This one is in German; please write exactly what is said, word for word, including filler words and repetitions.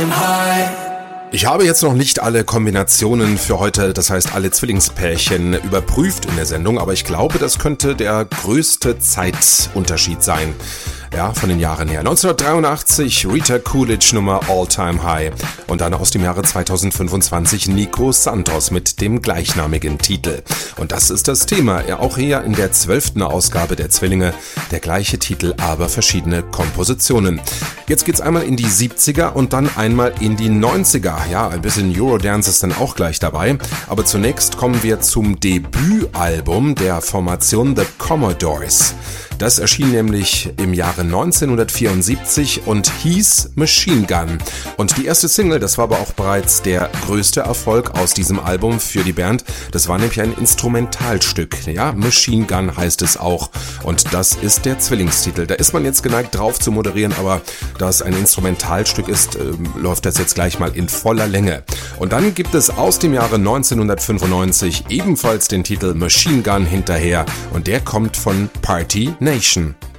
time high. Ich habe jetzt noch nicht alle Kombinationen für heute, das heißt alle Zwillingspärchen, überprüft in der Sendung, aber ich glaube, das könnte der größte Zeitunterschied sein. Ja, von den Jahren her. neunzehnhundertdreiundachtzig Rita Coolidge Nummer All Time High und dann aus dem Jahre zweitausendfünfundzwanzig Nico Santos mit dem gleichnamigen Titel. Und das ist das Thema, ja, auch hier in der zwölften Ausgabe der Zwillinge, der gleiche Titel, aber verschiedene Kompositionen. Jetzt geht's einmal in die siebziger und dann einmal in die neunziger. Ja, ein bisschen Eurodance ist dann auch gleich dabei, aber zunächst kommen wir zum Debütalbum der Formation The Commodores. Das erschien nämlich im Jahre neunzehnhundertvierundsiebzig und hieß Machine Gun. Und die erste Single, das war aber auch bereits der größte Erfolg aus diesem Album für die Band. Das war nämlich ein Instrumentalstück. Ja, Machine Gun heißt es auch. Und das ist der Zwillingstitel. Da ist man jetzt geneigt drauf zu moderieren, aber da es ein Instrumentalstück ist, äh, läuft das jetzt gleich mal in voller Länge. Und dann gibt es aus dem Jahre neunzehnhundertfünfundneunzig ebenfalls den Titel Machine Gun hinterher. Und der kommt von Party Nation.